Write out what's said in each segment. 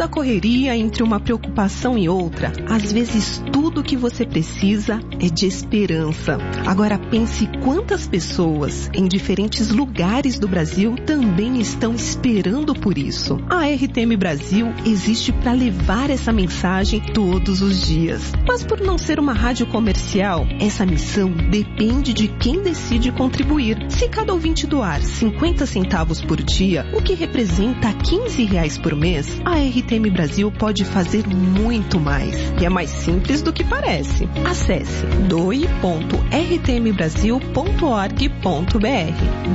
tanta correria entre uma preocupação e outra, às vezes tudo que você precisa é de esperança. Agora pense quantas pessoas em diferentes lugares do Brasil também estão esperando por isso. A RTM Brasil existe para levar essa mensagem todos os dias. Mas por não ser uma rádio comercial, essa missão depende de quem decide contribuir. Se cada ouvinte doar 50 centavos por dia, o que representa R$15 por mês, a RTM Brasil pode fazer muito mais. E é mais simples do que parece. Acesse doe.rtmbrasil.org.br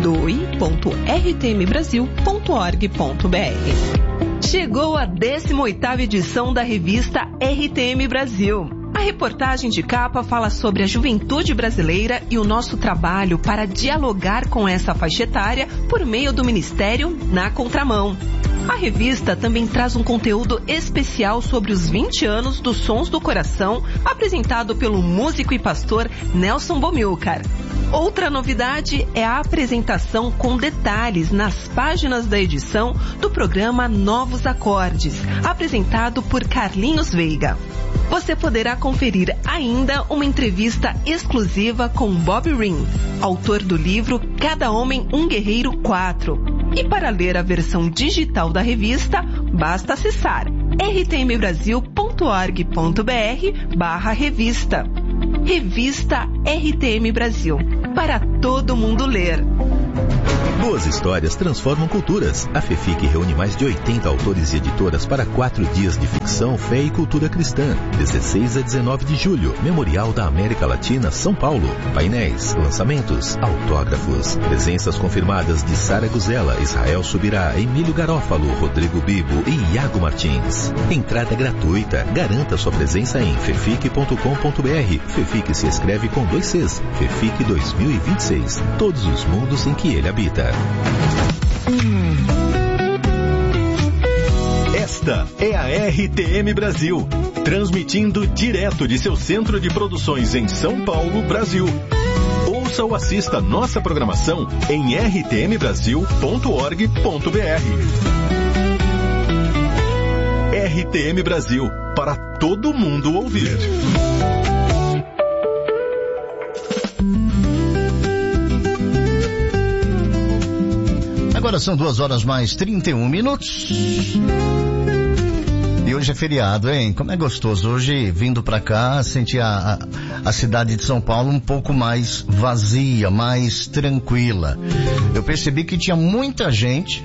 doe.rtmbrasil.org.br. Chegou a 18ª edição da revista RTM Brasil. A reportagem de capa fala sobre a juventude brasileira e o nosso trabalho para dialogar com essa faixa etária por meio do Ministério Na Contramão. A revista também traz um conteúdo especial sobre os 20 anos dos Sons do Coração, apresentado pelo músico e pastor Nelson Bomilcar. Outra novidade é a apresentação com detalhes nas páginas da edição do programa Novos Acordes, apresentado por Carlinhos Veiga. Você poderá conferir ainda uma entrevista exclusiva com Bob Ring, autor do livro Cada Homem um Guerreiro 4. E para ler a versão digital da revista, basta acessar rtmbrasil.org.br/revista. Revista RTM Brasil, para todo mundo ler. Boas histórias transformam culturas. A FEFIC reúne mais de 80 autores e editoras para 4 dias de ficção, fé e cultura cristã. 16 a 19 de julho, Memorial da América Latina, São Paulo. Painéis, lançamentos, autógrafos. Presenças confirmadas de Sara Guzela, Israel Subirá, Emílio Garófalo, Rodrigo Bibo e Iago Martins. Entrada gratuita. Garanta sua presença em fefic.com.br. FEFIC se escreve com 2 Cs. FEFIC 2026. Todos os mundos em que ele habita. Esta é a RTM Brasil, transmitindo direto de seu centro de produções em São Paulo, Brasil. Ouça ou assista nossa programação em rtmbrasil.org.br. RTM Brasil, para todo mundo ouvir. Agora são 2h mais 31. E hoje é feriado, hein? Como é gostoso. Hoje, vindo pra cá, senti a cidade de São Paulo um pouco mais vazia, mais tranquila. Eu percebi que tinha muita gente,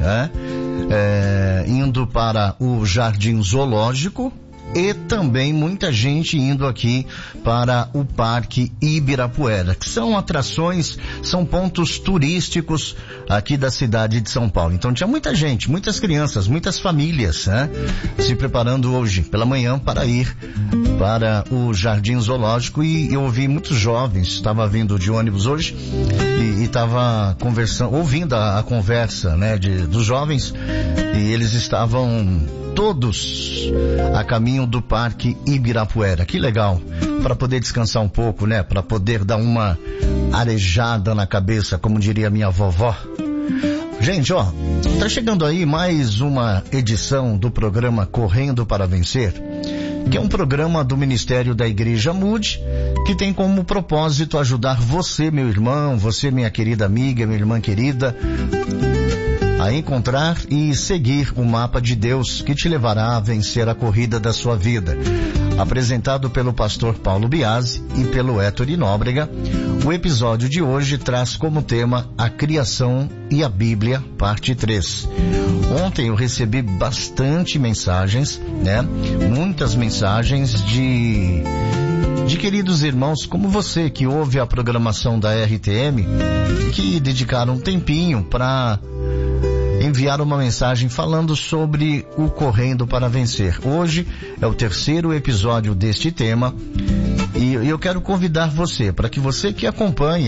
indo para o Jardim Zoológico, e também muita gente indo aqui para o Parque Ibirapuera, que são atrações, são pontos turísticos aqui da cidade de São Paulo. Então tinha muita gente, muitas crianças, muitas famílias, se preparando hoje pela manhã para ir para o Jardim Zoológico, e eu ouvi muitos jovens, estava vindo de ônibus hoje e estava conversando, ouvindo a conversa, dos jovens, e eles estavam todos a caminho do Parque Ibirapuera. Que legal, para poder descansar um pouco, para poder dar uma arejada na cabeça, como diria minha vovó. Gente, tá chegando aí mais uma edição do programa Correndo para Vencer, que é um programa do Ministério da Igreja Mude, que tem como propósito ajudar você, meu irmão, você, minha querida amiga, minha irmã querida, a encontrar e seguir o mapa de Deus que te levará a vencer a corrida da sua vida. Apresentado pelo pastor Paulo Biasi e pelo Héctor Nóbrega, o episódio de hoje traz como tema a criação e a Bíblia, parte 3. Ontem eu recebi bastante mensagens, muitas mensagens de queridos irmãos como você, que ouve a programação da RTM, que dedicaram um tempinho para enviar uma mensagem falando sobre o Correndo para Vencer. Hoje é o 3º episódio deste tema, e eu quero convidar você, para que você que acompanha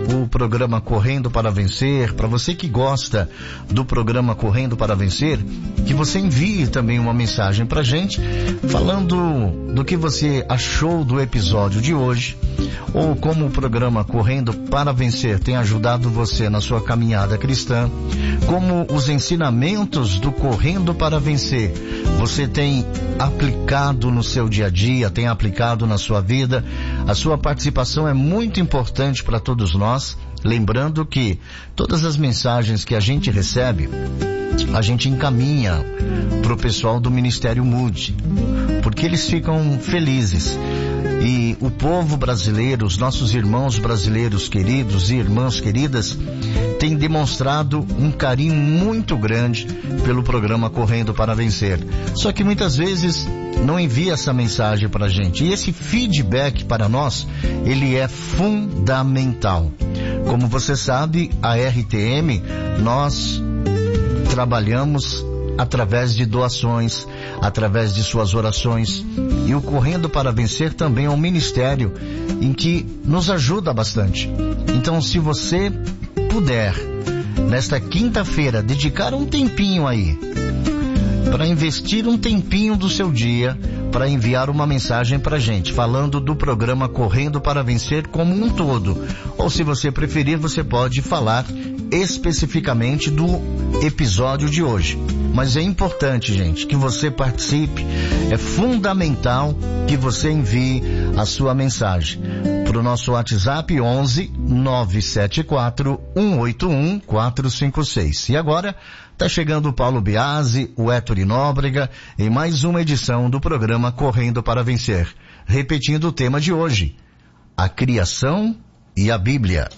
o programa Correndo para Vencer, para você que gosta do programa Correndo para Vencer, que você envie também uma mensagem pra gente, falando do que você achou do episódio de hoje, ou como o programa Correndo para Vencer tem ajudado você na sua caminhada cristã, como os ensinamentos do Correndo para Vencer você tem aplicado no seu dia a dia, tem aplicado na sua vida. A sua participação é muito importante para todos nós, lembrando que todas as mensagens que a gente recebe, a gente encaminha para o pessoal do Ministério Moody, porque eles ficam felizes. E o povo brasileiro, os nossos irmãos brasileiros queridos e irmãs queridas, têm demonstrado um carinho muito grande pelo programa Correndo para Vencer. Só que muitas vezes não envia essa mensagem para a gente. E esse feedback para nós, ele é fundamental. Como você sabe, a RTM, nós trabalhamos através de doações, através de suas orações. E o Correndo para Vencer também é um ministério em que nos ajuda bastante. Então, se você puder, nesta quinta-feira, dedicar um tempinho aí, para investir um tempinho do seu dia, para enviar uma mensagem para a gente, falando do programa Correndo para Vencer como um todo. Ou se você preferir, você pode falar especificamente do episódio de hoje. Mas é importante, gente, que você participe. É fundamental que você envie a sua mensagem para o nosso WhatsApp 11 974 181 456. E agora está chegando o Paulo Biasi, o Héctor Nóbrega, em mais uma edição do programa Correndo para Vencer. Repetindo o tema de hoje: a criação e a Bíblia.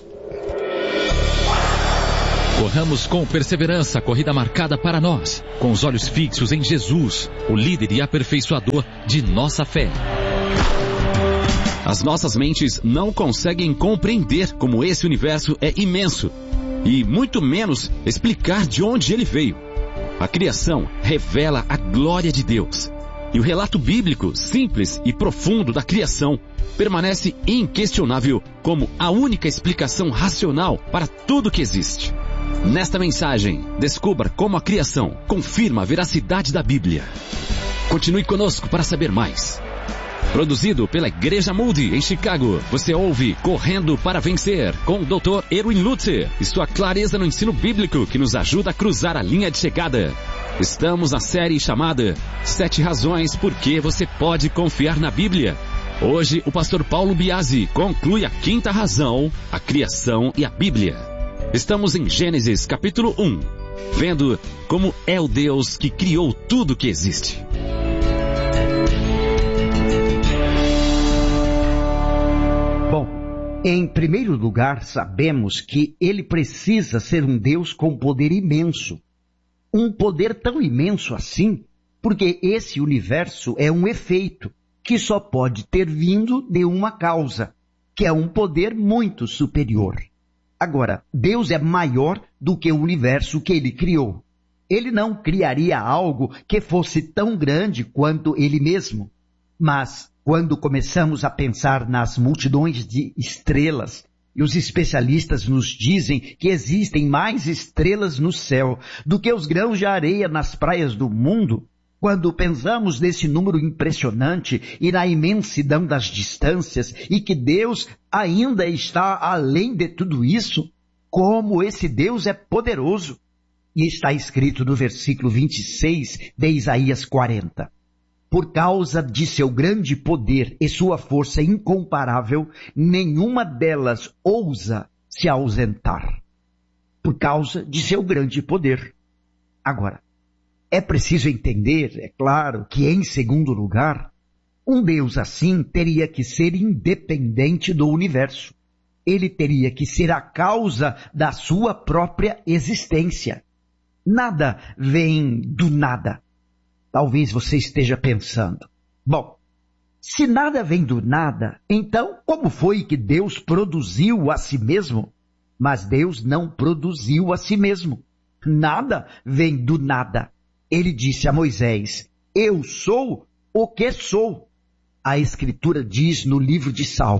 Corramos com perseverança a corrida marcada para nós, com os olhos fixos em Jesus, o líder e aperfeiçoador de nossa fé. As nossas mentes não conseguem compreender como esse universo é imenso, e muito menos explicar de onde ele veio. A criação revela a glória de Deus, e o relato bíblico simples e profundo da criação permanece inquestionável como a única explicação racional para tudo que existe. Nesta mensagem, descubra como a criação confirma a veracidade da Bíblia. Continue conosco para saber mais. Produzido pela Igreja Moody, em Chicago, você ouve Correndo para Vencer, com o Dr. Erwin Lutzer e sua clareza no ensino bíblico que nos ajuda a cruzar a linha de chegada. Estamos na série chamada 7 razões por que você pode confiar na Bíblia. Hoje, o pastor Paulo Biasi conclui a 5ª razão, a criação e a Bíblia. Estamos em Gênesis capítulo 1, vendo como é o Deus que criou tudo que existe. Bom, em primeiro lugar, sabemos que ele precisa ser um Deus com poder imenso. Um poder tão imenso assim, porque esse universo é um efeito que só pode ter vindo de uma causa, que é um poder muito superior. Agora, Deus é maior do que o universo que ele criou. Ele não criaria algo que fosse tão grande quanto ele mesmo. Mas, quando começamos a pensar nas multidões de estrelas, e os especialistas nos dizem que existem mais estrelas no céu do que os grãos de areia nas praias do mundo, quando pensamos nesse número impressionante e na imensidão das distâncias e que Deus ainda está além de tudo isso, como esse Deus é poderoso. E está escrito no versículo 26 de Isaías 40. Por causa de seu grande poder e sua força incomparável, nenhuma delas ousa se ausentar. Por causa de seu grande poder. Agora, é preciso entender, é claro, que em segundo lugar, um Deus assim teria que ser independente do universo. Ele teria que ser a causa da sua própria existência. Nada vem do nada. Talvez você esteja pensando, bom, se nada vem do nada, então como foi que Deus produziu a si mesmo? Mas Deus não produziu a si mesmo. Nada vem do nada. Ele disse a Moisés, eu sou o que sou. A Escritura diz no livro de Salmos,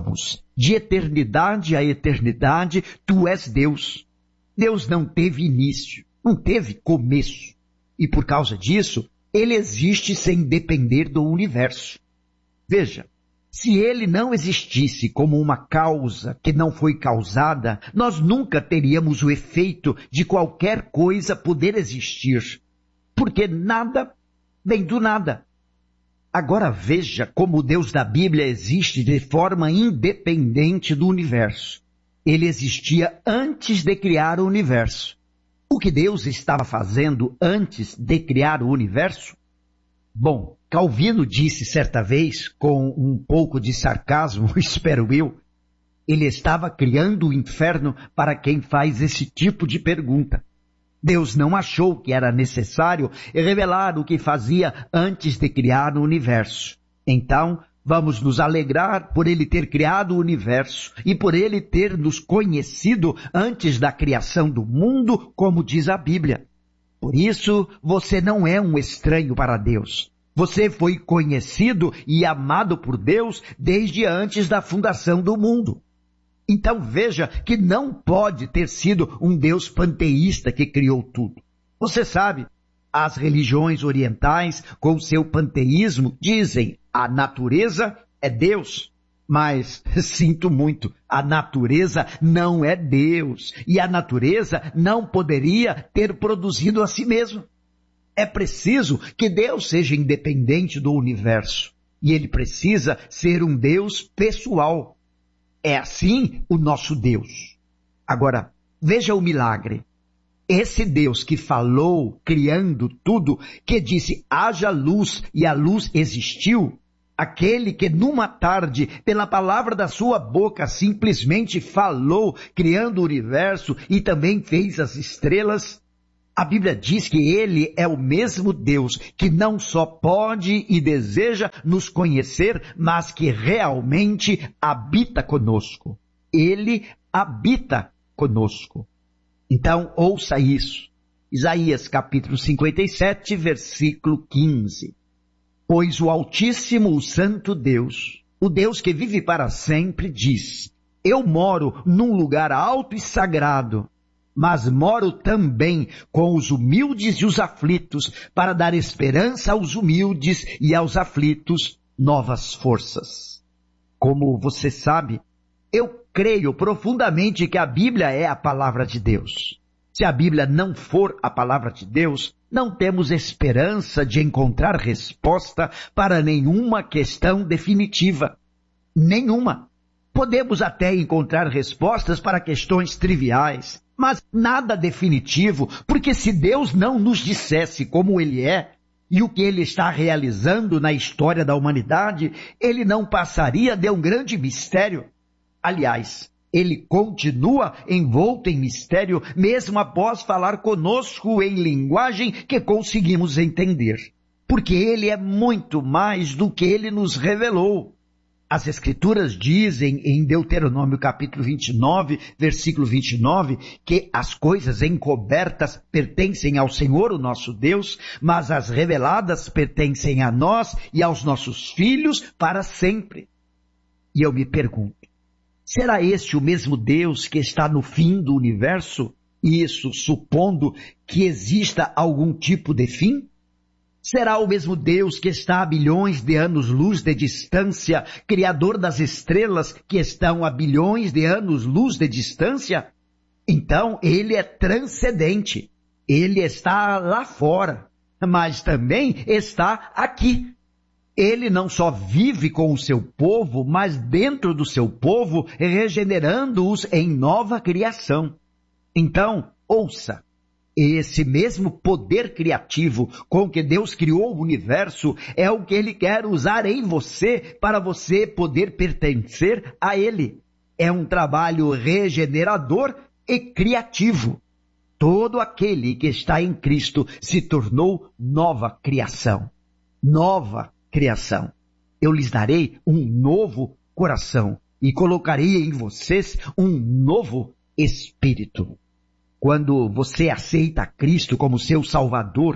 De eternidade a eternidade, tu és Deus. Deus não teve início, não teve começo. E por causa disso, ele existe sem depender do universo. Veja, se ele não existisse como uma causa que não foi causada, nós nunca teríamos o efeito de qualquer coisa poder existir. Porque nada vem do nada. Agora veja como o Deus da Bíblia existe de forma independente do universo. Ele existia antes de criar o universo. O que Deus estava fazendo antes de criar o universo? Bom, Calvino disse certa vez, com um pouco de sarcasmo, espero eu, ele estava criando o inferno para quem faz esse tipo de pergunta. Deus não achou que era necessário revelar o que fazia antes de criar o universo. Então, vamos nos alegrar por ele ter criado o universo e por ele ter nos conhecido antes da criação do mundo, como diz a Bíblia. Por isso, você não é um estranho para Deus. Você foi conhecido e amado por Deus desde antes da fundação do mundo. Então veja que não pode ter sido um Deus panteísta que criou tudo. Você sabe, as religiões orientais, com seu panteísmo, dizem a natureza é Deus. Mas, sinto muito, a natureza não é Deus. E a natureza não poderia ter produzido a si mesma. É preciso que Deus seja independente do universo. E ele precisa ser um Deus pessoal. É assim o nosso Deus. Agora, veja o milagre. Esse Deus que falou, criando tudo, que disse, haja luz, e a luz existiu, aquele que numa tarde, pela palavra da sua boca, simplesmente falou, criando o universo e também fez as estrelas, a Bíblia diz que ele é o mesmo Deus que não só pode e deseja nos conhecer, mas que realmente habita conosco. Ele habita conosco. Então, ouça isso. Isaías capítulo 57, versículo 15. Pois o Altíssimo, o Santo Deus, o Deus que vive para sempre, diz, eu moro num lugar alto e sagrado, mas moro também com os humildes e os aflitos, para dar esperança aos humildes e aos aflitos novas forças. Como você sabe, eu creio profundamente que a Bíblia é a palavra de Deus. Se a Bíblia não for a palavra de Deus, não temos esperança de encontrar resposta para nenhuma questão definitiva. Nenhuma. Podemos até encontrar respostas para questões triviais, mas nada definitivo, porque se Deus não nos dissesse como Ele é e o que Ele está realizando na história da humanidade, Ele não passaria de um grande mistério. Aliás, Ele continua envolto em mistério, mesmo após falar conosco em linguagem que conseguimos entender. Porque Ele é muito mais do que Ele nos revelou. As Escrituras dizem em Deuteronômio capítulo 29, versículo 29, que as coisas encobertas pertencem ao Senhor, o nosso Deus, mas as reveladas pertencem a nós e aos nossos filhos para sempre. E eu me pergunto, será este o mesmo Deus que está no fim do universo? Isso supondo que exista algum tipo de fim? Será o mesmo Deus que está a bilhões de anos-luz de distância, Criador das estrelas que estão a bilhões de anos-luz de distância? Então, Ele é transcendente. Ele está lá fora, mas também está aqui. Ele não só vive com o seu povo, mas dentro do seu povo, regenerando-os em nova criação. Então, ouça. Esse mesmo poder criativo com que Deus criou o universo é o que Ele quer usar em você para você poder pertencer a Ele. É um trabalho regenerador e criativo. Todo aquele que está em Cristo se tornou nova criação. Nova criação. Eu lhes darei um novo coração e colocarei em vocês um novo espírito. Quando você aceita Cristo como seu Salvador,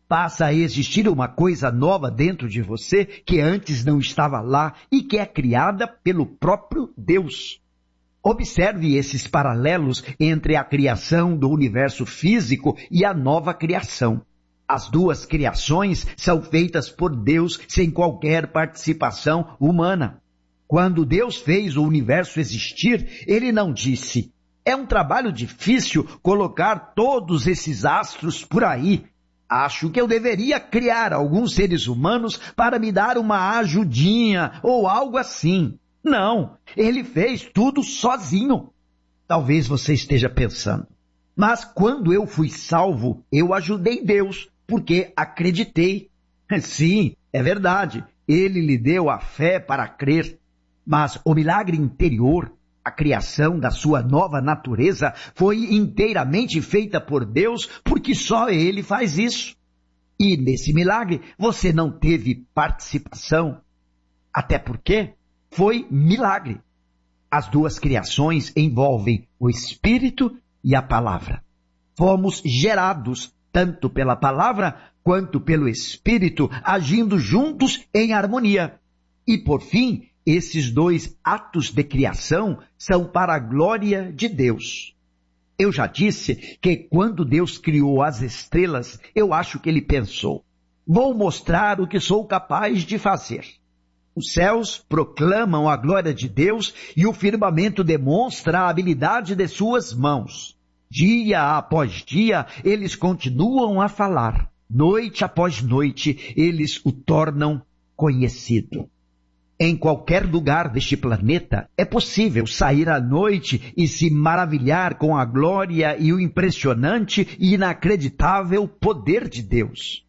passa a existir uma coisa nova dentro de você que antes não estava lá e que é criada pelo próprio Deus. Observe esses paralelos entre a criação do universo físico e a nova criação. As duas criações são feitas por Deus sem qualquer participação humana. Quando Deus fez o universo existir, Ele não disse: é um trabalho difícil colocar todos esses astros por aí. Acho que eu deveria criar alguns seres humanos para me dar uma ajudinha ou algo assim. Não, Ele fez tudo sozinho. Talvez você esteja pensando: mas quando eu fui salvo, eu ajudei Deus, porque acreditei. Sim, é verdade, Ele lhe deu a fé para crer. Mas o milagre interior, a criação da sua nova natureza, foi inteiramente feita por Deus, porque só Ele faz isso. E nesse milagre você não teve participação, até porque foi milagre. As duas criações envolvem o Espírito e a Palavra. Fomos gerados tanto pela Palavra quanto pelo Espírito, agindo juntos em harmonia. E por fim, esses dois atos de criação são para a glória de Deus. Eu já disse que quando Deus criou as estrelas, eu acho que Ele pensou: vou mostrar o que sou capaz de fazer. Os céus proclamam a glória de Deus e o firmamento demonstra a habilidade de suas mãos. Dia após dia, eles continuam a falar. Noite após noite, eles o tornam conhecido. Em qualquer lugar deste planeta, é possível sair à noite e se maravilhar com a glória e o impressionante e inacreditável poder de Deus.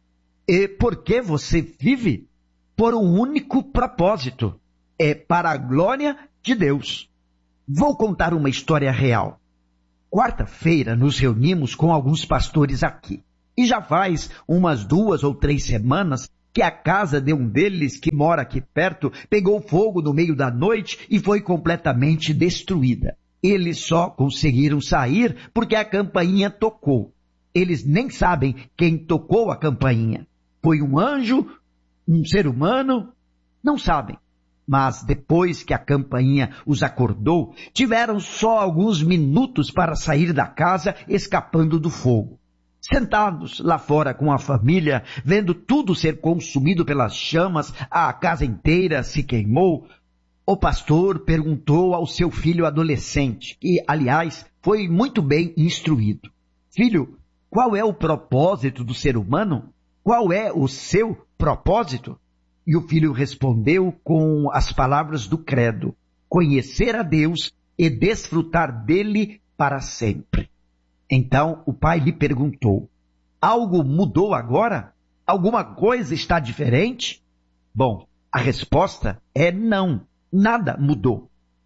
E por que você vive? Por um único propósito: é para a glória de Deus. Vou contar uma história real. Quarta-feira nos reunimos com alguns pastores aqui. E já faz umas 2 ou 3 semanas que a casa de um deles, que mora aqui perto, pegou fogo no meio da noite e foi completamente destruída. Eles só conseguiram sair porque a campainha tocou. Eles nem sabem quem tocou a campainha. Foi um anjo? Um ser humano? Não sabem. Mas depois que a campainha os acordou, tiveram só alguns minutos para sair da casa escapando do fogo. Sentados lá fora com a família, vendo tudo ser consumido pelas chamas, a casa inteira se queimou, o pastor perguntou ao seu filho adolescente, que, aliás, foi muito bem instruído: filho, qual é o propósito do ser humano? Qual é o seu propósito? E o filho respondeu com as palavras do credo: conhecer a Deus e desfrutar dele para sempre. Então o pai lhe perguntou: algo mudou agora? Alguma coisa está diferente? Bom, a resposta é não, nada mudou.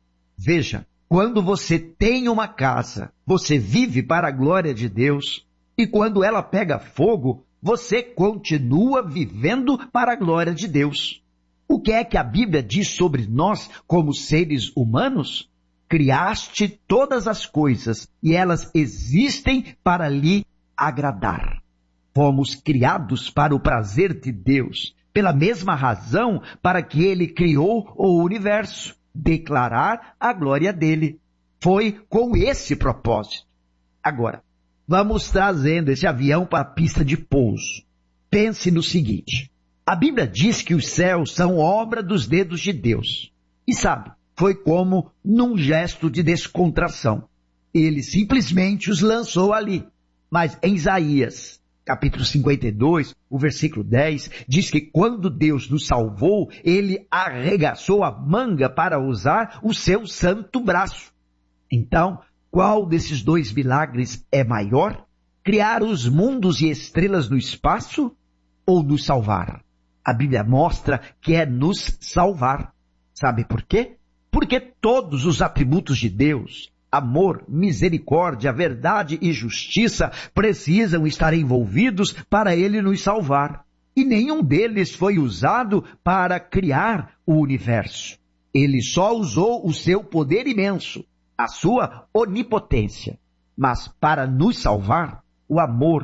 Veja, quando você tem uma casa, você vive para a glória de Deus, e quando ela pega fogo, você continua vivendo para a glória de Deus. O que é que a Bíblia diz sobre nós como seres humanos? Criaste todas as coisas e elas existem para lhe agradar. Fomos criados para o prazer de Deus, pela mesma razão para que Ele criou o universo, declarar a glória dele. Foi com esse propósito. Agora, vamos trazendo esse avião para a pista de pouso. Pense no seguinte: a Bíblia diz que os céus são obra dos dedos de Deus. E sabe, foi como num gesto de descontração. Ele simplesmente os lançou ali. Mas em Isaías, capítulo 52, o versículo 10, diz que quando Deus nos salvou, Ele arregaçou a manga para usar o seu santo braço. Então, qual desses dois milagres é maior? Criar os mundos e estrelas no espaço ou nos salvar? A Bíblia mostra que é nos salvar. Sabe por quê? Porque todos os atributos de Deus, amor, misericórdia, verdade e justiça, precisam estar envolvidos para Ele nos salvar. E nenhum deles foi usado para criar o universo. Ele só usou o seu poder imenso, a sua onipotência. Mas para nos salvar, o amor,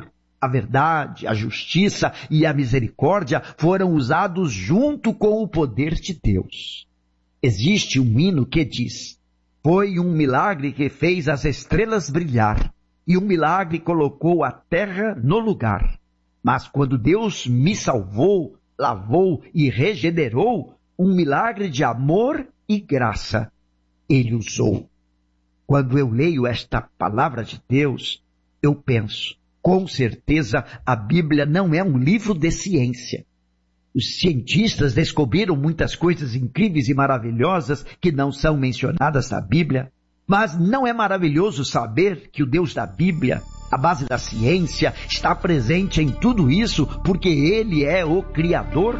A verdade, a justiça e a misericórdia foram usados junto com o poder de Deus. Existe um hino que diz: foi um milagre que fez as estrelas brilhar, e um milagre colocou a terra no lugar. Mas quando Deus me salvou, lavou e regenerou, um milagre de amor e graça Ele usou. Quando eu leio esta palavra de Deus, eu penso, com certeza a Bíblia não é um livro de ciência. Os cientistas descobriram muitas coisas incríveis e maravilhosas que não são mencionadas na Bíblia, mas não é maravilhoso saber que o Deus da Bíblia, a base da ciência, está presente em tudo isso porque Ele é o Criador?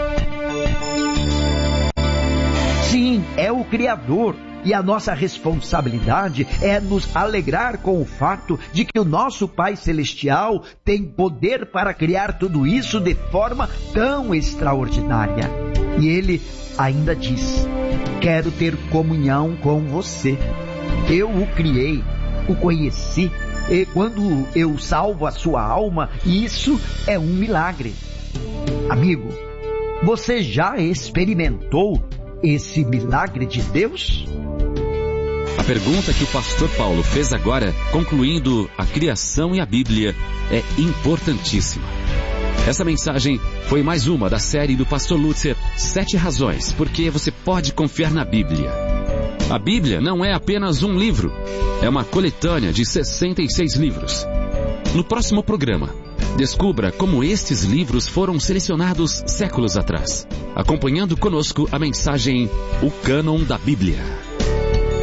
Sim, é o Criador. E a nossa responsabilidade é nos alegrar com o fato de que o nosso Pai Celestial tem poder para criar tudo isso de forma tão extraordinária. E Ele ainda diz: quero ter comunhão com você. Eu o criei, o conheci, e quando eu salvo a sua alma, isso é um milagre. Amigo, você já experimentou esse milagre de Deus? A pergunta que o pastor Paulo fez agora, concluindo a criação e a Bíblia, é importantíssima. Essa mensagem foi mais uma da série do pastor Lutzer, 7 razões porque você pode confiar na Bíblia. A Bíblia não é apenas um livro, é uma coletânea de 66 livros. No próximo programa, descubra como estes livros foram selecionados séculos atrás, acompanhando conosco a mensagem O Cânon da Bíblia.